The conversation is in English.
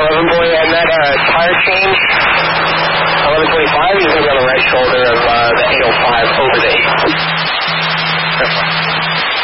11 boy, and that tire change, 1125, he's going to be on the right shoulder.